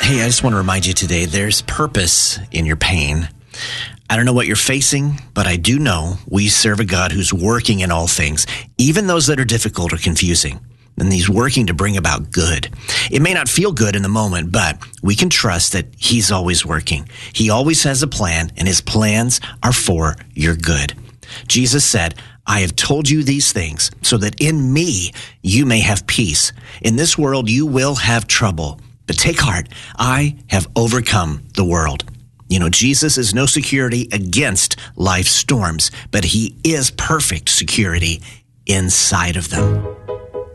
Hey, I just want to remind you today, there's purpose in your pain. I don't know what you're facing, but I do know we serve a God who's working in all things, even those that are difficult or confusing. And he's working to bring about good. It may not feel good in the moment, but we can trust that he's always working. He always has a plan, and his plans are for your good. Jesus said, I have told you these things so that in me you may have peace. In this world you will have trouble, but take heart. I have overcome the world. You know, Jesus is no security against life's storms, but he is perfect security inside of them.